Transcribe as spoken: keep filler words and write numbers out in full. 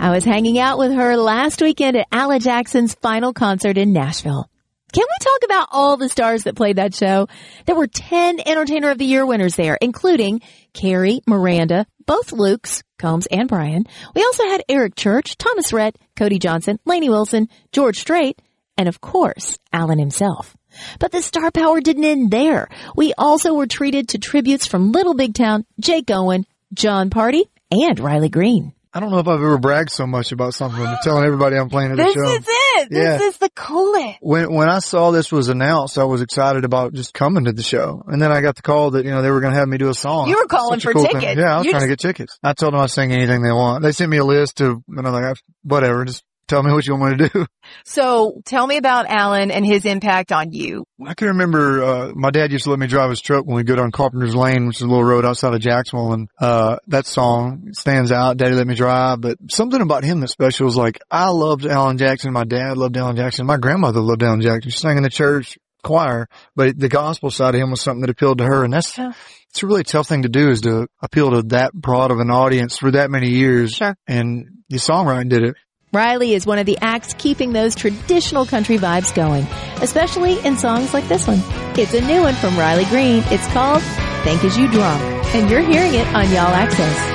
I was hanging out with her last weekend at Alan Jackson's final concert in Nashville. Can we talk about all the stars that played that show? There were ten Entertainer of the Year winners there, including Carrie, Miranda, both Lukes, Combs, and Brian. We also had Eric Church, Thomas Rhett, Cody Johnson, Lainey Wilson, George Strait, and of course, Alan himself. But the star power didn't end there. We also were treated to tributes from Little Big Town, Jake Owen, John Party, and Riley Green. I don't know if I've ever bragged so much about something. I'm telling everybody I'm playing at the This show. is it. Yeah. This is the coolest. When when I saw this was announced, I was excited about just coming to the show. And then I got the call that, you know, they were going to have me do a song. You were calling Such a for cool tickets. thing. Yeah, I was You trying just- to get tickets. I told them I'd sing anything they want. They sent me a list of, and I'm like, whatever, just tell me what you want me to do. So tell me about Alan and his impact on you. I can remember, uh, my dad used to let me drive his truck when we go down Carpenter's Lane, which is a little road outside of Jacksonville. And, uh, that song stands out. Daddy let me drive. But something about him that's special is like, I loved Alan Jackson. My dad loved Alan Jackson. My grandmother loved Alan Jackson. She sang in the church choir, but the gospel side of him was something that appealed to her. And that's, Yeah. it's a really tough thing to do, is to appeal to that broad of an audience for that many years. Sure. And the songwriting did it. Riley is one of the acts keeping those traditional country vibes going, especially in songs like this one. It's a new one from Riley Green. It's called Think As You Drunk, and you're hearing it on Y'all Access.